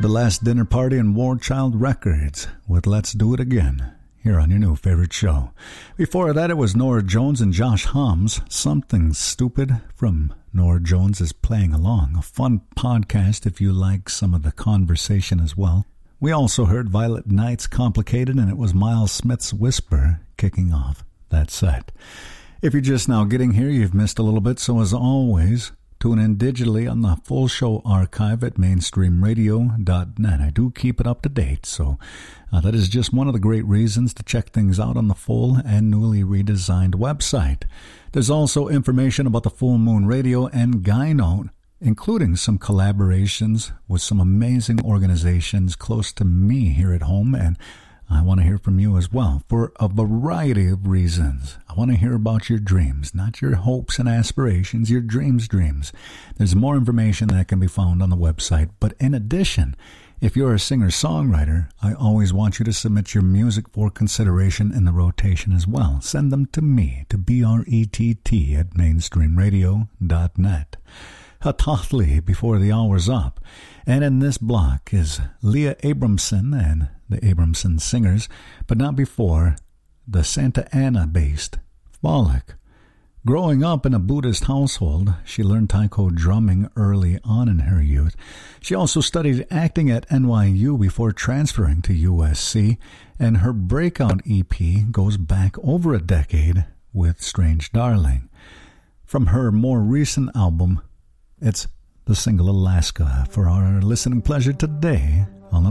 The Last Dinner Party and War Child Records with Let's Do It Again, here on your new favorite show. Before that, it was Norah Jones and Josh Homm's Something Stupid from Norah Jones is Playing Along, a fun podcast if you like some of the conversation as well. We also heard Violet Knight's Complicated, and it was Miles Smith's Whisper kicking off that set. If you're just now getting here, you've missed a little bit, so as always, tune in digitally on the full show archive at mainstreamradio.net. I do keep it up to date, so that is just one of the great reasons to check things out on the full and newly redesigned website. There's also information about the Full Moon Radio and Guy Note, including some collaborations with some amazing organizations close to me here at home, and I want to hear from you as well for a variety of reasons. I want to hear about your dreams, not your hopes and aspirations, your dreams. There's more information that can be found on the website. But in addition, if you're a singer-songwriter, I always want you to submit your music for consideration in the rotation as well. Send them to me, to BRETT at mainstreamradio.net. Hatathli before the hour's up. And in this block is Leah Abramson and the Abramson Singers, but not before the Santa Ana-based Folic. Growing up in a Buddhist household, she learned taiko drumming early on in her youth. She also studied acting at NYU before transferring to USC, and her breakout EP goes back over a decade with Strange Darling. From her more recent album, it's the single Alaska for our listening pleasure today on the